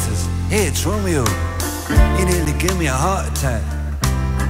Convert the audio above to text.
gangsters. Hey, it's Romeo. You nearly gave me a heart attack.